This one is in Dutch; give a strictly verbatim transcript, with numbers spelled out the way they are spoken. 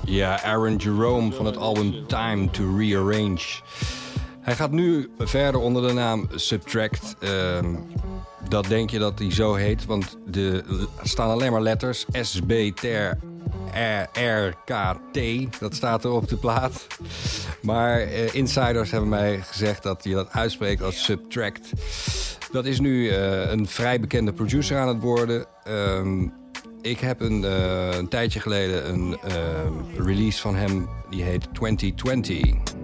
Ja, Aaron Jerome van het album Time to Rearrange. Hij gaat nu verder onder de naam Subtract. Uh, dat denk je dat hij zo heet, want er staan alleen maar letters. S, B, T, R, K, T. Dat staat er op de plaat. Maar uh, insiders hebben mij gezegd dat je dat uitspreekt als Subtract. Dat is nu uh, een vrij bekende producer aan het worden. Um, Ik heb een, uh, een tijdje geleden een uh, release van hem, die heet twintig twintig.